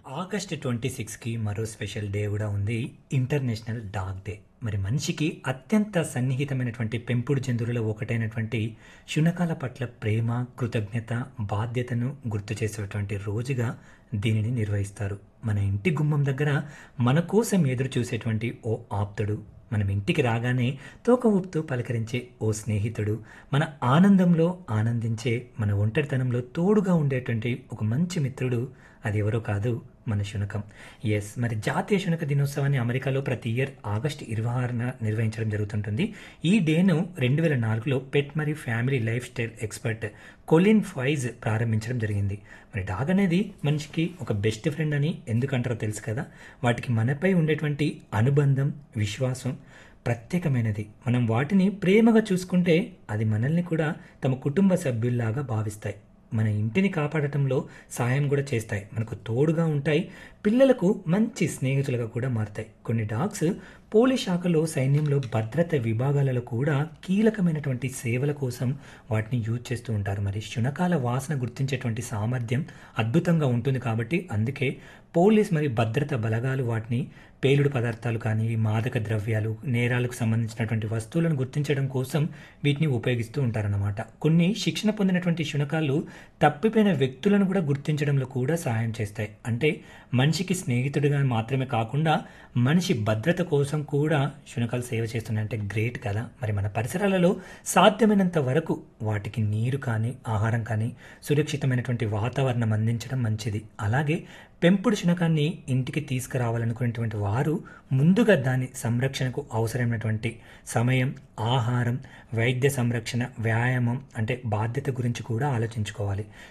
August 26కి మరో special day కూడా ఉంది. International dog day. మరి మనిషికి అత్యంత సన్నిహితమైనటువంటి పెంపుడు జంతువులలో ఒకటైనటువంటి శునకాల పట్ల ప్రేమ, కృతజ్ఞత, బాధ్యతను గుర్తు చేసేటువంటి రోజుగా దీనిని నిర్వహిస్తారు. మన ఇంటి గుమ్మం దగ్గర మన కోసం ఎదురు చూసేటువంటి ఓ ఆప్తుడు, మనం ఇంటికి రాగానే తోక ఊపుతూ పలకరించే ఓ స్నేహితుడు, మన ఆనందంలో ఆనందించే, మన ఒంటరితనంలో తోడుగా ఉండేటువంటి ఒక మంచి మిత్రుడు, అది ఎవరో కాదు, మన శునకం. ఎస్, మరి జాతీయ శునక దినోత్సవాన్ని అమెరికాలో ప్రతి ఇయర్ ఆగస్టు 26న నిర్వహించడం జరుగుతుంటుంది. ఈ డేను 2004లో పెట్ మరియు family life style expert Colin Faiz ప్రారంభించడం జరిగింది. మరి డాగ్ అనేది మనిషికి ఒక బెస్ట్ ఫ్రెండ్ అని ఎందుకంటారో తెలుసు కదా. వాటికి మనపై ఉండేటువంటి అనుబంధం, విశ్వాసం ప్రత్యేకమైనది. మనం వాటిని ప్రేమగా చూసుకుంటే అది మనల్ని కూడా తమ కుటుంబ సభ్యుల్లాగా భావిస్తాయి. మన ఇంటిని కాపాడటంలో సహాయం కూడా చేస్తాయి, మనకు తోడుగా ఉంటాయి, పిల్లలకు మంచి స్నేహితులుగా కూడా మారుతాయి. కొన్ని డాగ్స్ పోలీస్ శాఖలో, సైన్యంలో, భద్రత విభాగాలలో కూడా కీలకమైనటువంటి సేవల కోసం వాటిని యూజ్ చేస్తూ ఉంటారు. మరి శునకాల వాసన గుర్తించేటువంటి సామర్థ్యం అద్భుతంగా ఉంటుంది కాబట్టి అందుకే పోలీస్ మరియు భద్రత బలగాలు వాటిని పేలుడు పదార్థాలు కానీ, మాదక ద్రవ్యాలు, నేరాలకు సంబంధించినటువంటి వస్తువులను గుర్తించడం కోసం వీటిని ఉపయోగిస్తూ ఉంటారన్నమాట. కొన్ని శిక్షణ పొందినటువంటి శునకాలు తప్పిపోయిన వ్యక్తులను కూడా గుర్తించడంలో కూడా సహాయం చేస్తాయి. అంటే మనిషికి స్నేహితుడిగా మాత్రమే కాకుండా మనిషి భద్రత కోసం కూడా శునకాలు సేవ చేస్తున్నాయి. అంటే గ్రేట్ కదా. మరి మన పరిసరాలలో సాధ్యమైనంత వరకు వాటికి నీరు కానీ, ఆహారం కానీ, సురక్షితమైనటువంటి వాతావరణం అందించడం మంచిది. అలాగే పెంపుడు శునకాన్ని ఇంటికి తీసుకురావాలనుకునేటువంటి వారు ముందుగా దాని సంరక్షణకు అవసరమైనటువంటి సమయం, ఆహారం, వైద్య సంరక్షణ, వ్యాయామం అంటే బాధ్యత గురించి కూడా ఆలోచించుకోవాలి.